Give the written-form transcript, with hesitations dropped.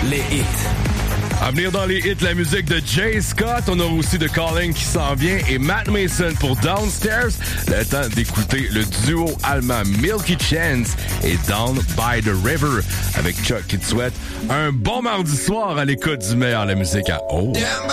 les hits. À venir dans les hits, la musique de Jay Scott. On a aussi The Calling qui s'en vient et Matt Mason pour Downstairs. Le temps d'écouter le duo allemand Milky Chance et Down by the River avec Chuck qui te souhaite un bon mardi soir à l'écoute du meilleur de la musique à Haut. Down